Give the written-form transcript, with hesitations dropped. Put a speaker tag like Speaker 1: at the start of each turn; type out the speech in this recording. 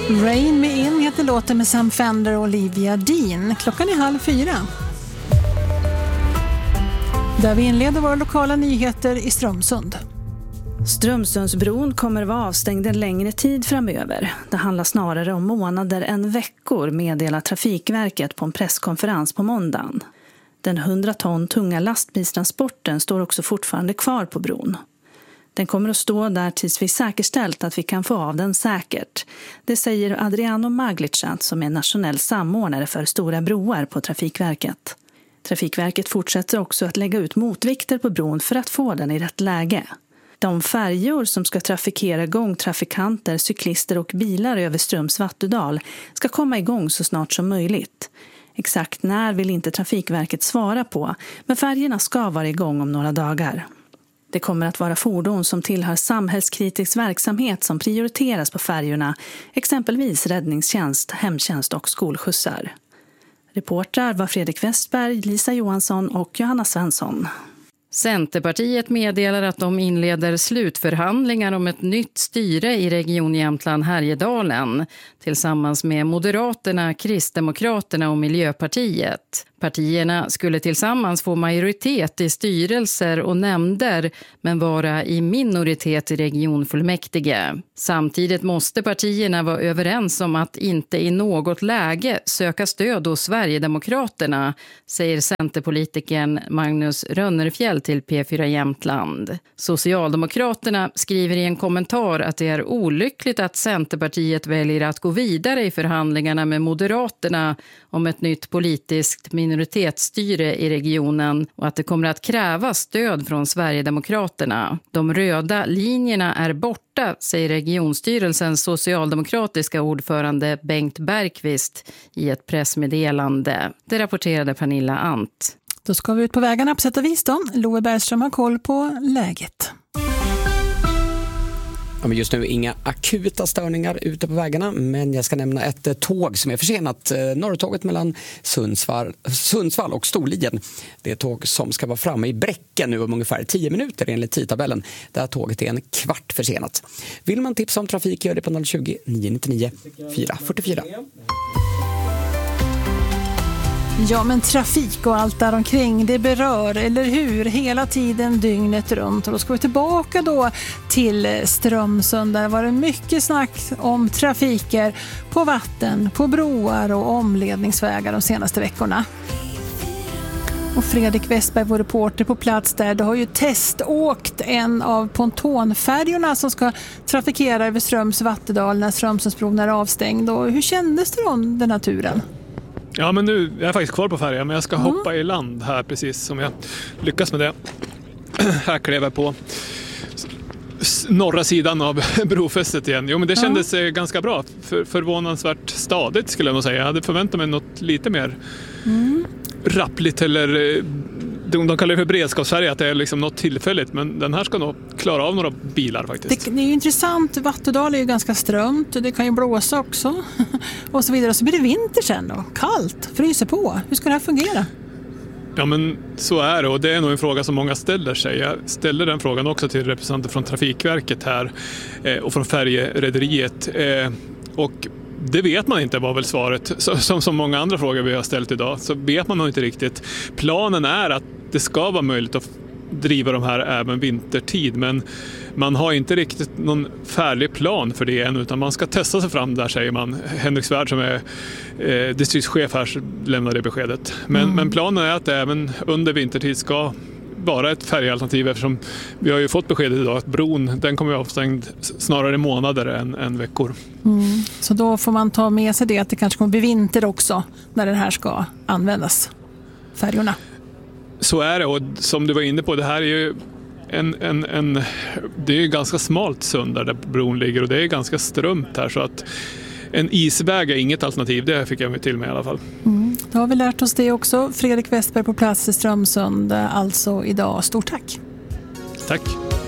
Speaker 1: Rain Me In heter låten med Sam Fender och Olivia Dean. Klockan är 3:30. Där vi inleder våra lokala nyheter i Strömsund.
Speaker 2: Strömsundsbron kommer att vara avstängd en längre tid framöver. Det handlar snarare om månader än veckor, meddelar Trafikverket på en presskonferens på måndagen. Den 100 ton tunga lastbilstransporten står också fortfarande kvar på bron. Den kommer att stå där tills vi säkerställt att vi kan få av den säkert. Det säger Adriano Maglica som är nationell samordnare för stora broar på Trafikverket. Trafikverket fortsätter också att lägga ut motvikter på bron för att få den i rätt läge. De färjor som ska trafikera gångtrafikanter, cyklister och bilar över Ströms Vattudal ska komma igång så snart som möjligt. Exakt när vill inte Trafikverket svara på, men färjorna ska vara igång om några dagar. Det kommer att vara fordon som tillhör samhällskritisk verksamhet som prioriteras på färjorna, exempelvis räddningstjänst, hemtjänst och skolskjutsar. Reportrar var Fredrik Westberg, Lisa Johansson och Johanna Svensson.
Speaker 3: Centerpartiet meddelar att de inleder slutförhandlingar om ett nytt styre i Region Jämtland-Härjedalen tillsammans med Moderaterna, Kristdemokraterna och Miljöpartiet. Partierna skulle tillsammans få majoritet i styrelser och nämnder men vara i minoritet i regionfullmäktige. Samtidigt måste partierna vara överens om att inte i något läge söka stöd hos Sverigedemokraterna, säger centerpolitikern Magnus Rönnerfjell till P4 Jämtland. Socialdemokraterna skriver i en kommentar att det är olyckligt att Centerpartiet väljer att gå vidare i förhandlingarna med Moderaterna om ett nytt politiskt minoritetsstyre i regionen och att det kommer att kräva stöd från Sverigedemokraterna. De röda linjerna är borta, säger regionstyrelsens socialdemokratiska ordförande Bengt Bergqvist i ett pressmeddelande. Det rapporterade Pernilla Ant.
Speaker 1: Då ska vi ut på vägarna på sätt och vis då. Love Bergström har koll på läget.
Speaker 4: Ja, men just nu inga akuta störningar ute på vägarna, men jag ska nämna ett tåg som är försenat. Norrtåget mellan Sundsvall och Storlien. Det är ett tåg som ska vara framme i Bräcken nu om ungefär 10 minuter enligt tidtabellen. Det här tåget är en kvart försenat. Vill man tipsa om trafik gör det på 020 999 444.
Speaker 1: Ja, men trafik och allt där omkring, det berör, eller hur, hela tiden dygnet runt. Och då ska vi tillbaka då till Strömsund. Där var det mycket snack om trafiker på vatten, på broar och omledningsvägar de senaste veckorna. Och Fredrik Westberg, vår reporter på plats där, det har ju teståkt en av pontonfärjorna som ska trafikera över Ströms Vattudal när Strömsundsbron är avstängd. Och hur kändes det om den här turen?
Speaker 5: Ja, men nu är jag faktiskt kvar på färjan, men jag ska hoppa i land här precis som jag lyckas med det. Här klev jag på norra sidan av brofästet igen. Jo, men det kändes ganska bra. Förvånansvärt stadigt skulle jag nog säga. Jag hade förväntat mig något lite mer rappligt eller de kallar det för beredskapsfärja, att det är liksom något tillfälligt, men den här ska nog klara av några bilar faktiskt.
Speaker 1: Det är ju intressant, Vattudal är ju ganska strömt och det kan ju blåsa också och så vidare, så blir det vinter sen då, kallt, fryser på. Hur ska det här fungera?
Speaker 5: Ja, men så är det, och det är nog en fråga som många ställer sig. Jag ställer den frågan också till representanter från Trafikverket här och från färjerederiet och det vet man inte, var väl svaret. Som många andra frågor vi har ställt idag så vet man nog inte riktigt. Planen är att det ska vara möjligt att driva de här även vintertid, men man har inte riktigt någon färdig plan för det än, utan man ska testa sig fram där, säger man. Henrik Svärd som är distriktschef här lämnar det beskedet. Men planen är att det även under vintertid ska vara ett färjalternativ, eftersom vi har ju fått beskedet idag att bron, den kommer att vara avstängd snarare månader än veckor.
Speaker 1: Så då får man ta med sig det att det kanske kommer bli vinter också när den här ska användas, färjorna.
Speaker 5: Så är det, och som du var inne på, det här är ju det är ju ganska smalt sund där bron ligger och det är ganska strömt här, så att en isväg är inget alternativ, det fick jag med till mig i alla fall.
Speaker 1: Då har vi lärt oss det också. Fredrik Westberg på plats i Strömsund, alltså idag. Stort tack.
Speaker 5: Tack.